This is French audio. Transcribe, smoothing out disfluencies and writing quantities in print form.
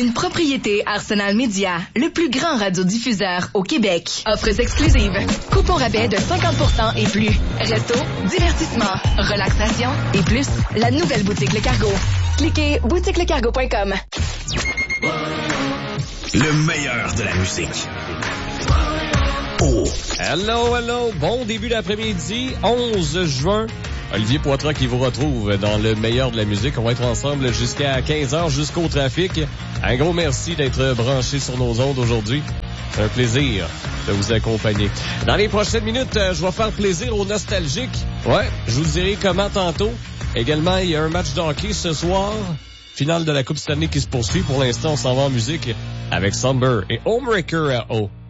une propriété Arsenal Média, le plus grand radiodiffuseur au Québec. Offres exclusives. Coupons rabais de 50% et plus. Resto, divertissement, relaxation et plus. La nouvelle boutique Le Cargo. Cliquez boutiquelecargo.com. Le meilleur de la musique. Oh. Hello. Bon début d'après-midi, 11 juin. Olivier Poitras qui vous retrouve dans le meilleur de la musique. On va être ensemble jusqu'à 15h, jusqu'au trafic. Un gros merci d'être branché sur nos ondes aujourd'hui. C'est un plaisir de vous accompagner. Dans les prochaines minutes, je vais faire plaisir aux nostalgiques. Ouais, je vous dirai comment tantôt. Également, il y a un match de hockey ce soir. Finale de la Coupe Stanley qui se poursuit. Pour l'instant, on s'en va en musique avec Somber et Homewrecker à O.